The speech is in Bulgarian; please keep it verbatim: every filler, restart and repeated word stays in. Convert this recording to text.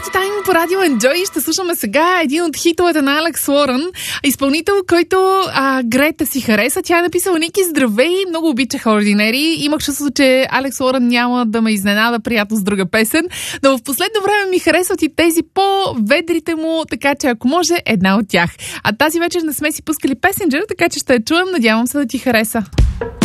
Парти тайм по радио Enjoy. Ще слушаме сега един от хитовете на Алекс Лорън, изпълнител, който а, Грета си хареса. Тя е написала: Ники, здравей, много обичах Ordinary. Имах чувството, че Алекс Лорън няма да ме изненада приятно с друга песен, но в последно време ми харесват и тези по-ведрите му, така че ако може, една от тях. А тази вечер не сме си пускали Passenger, така че ще я чуем. Надявам се да ти хареса.